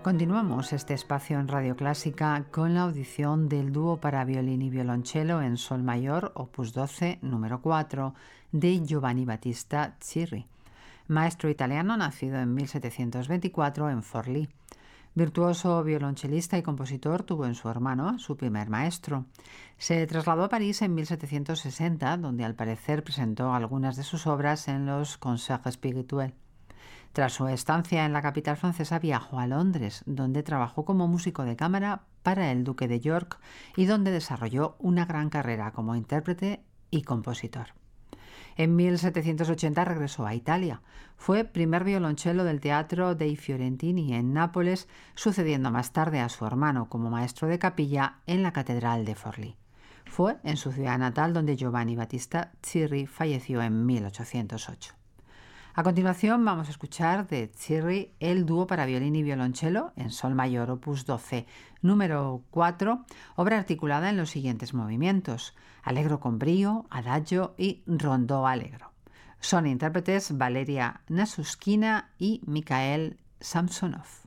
Continuamos este espacio en Radio Clásica con la audición del dúo para violín y violonchelo en sol mayor, opus 12, número 4, de Giovanni Battista Cirri, maestro italiano nacido en 1724 en Forlì. Virtuoso violonchelista y compositor, tuvo en su hermano su primer maestro. Se trasladó a París en 1760, donde al parecer presentó algunas de sus obras en los Concerts Spirituels. Tras su estancia en la capital francesa viajó a Londres, donde trabajó como músico de cámara para el duque de York y donde desarrolló una gran carrera como intérprete y compositor. En 1780 regresó a Italia. Fue primer violonchelo del Teatro dei Fiorentini en Nápoles, sucediendo más tarde a su hermano como maestro de capilla en la Catedral de Forlì. Fue en su ciudad natal donde Giovanni Battista Cirri falleció en 1808. A continuación vamos a escuchar de Cirri el dúo para violín y violonchelo en sol mayor, opus 12, número 4, obra articulada en los siguientes movimientos: allegro con brío, adagio y rondó allegro. Son intérpretes Valeria Nasuskina y Mikhail Samsonov.